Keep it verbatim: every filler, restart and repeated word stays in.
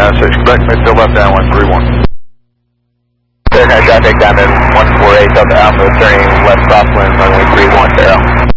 uh, six Quebec, still left down one three one. Clear traffic down to one four eight Delta Alpha, turning left crosswind, runway three one zero.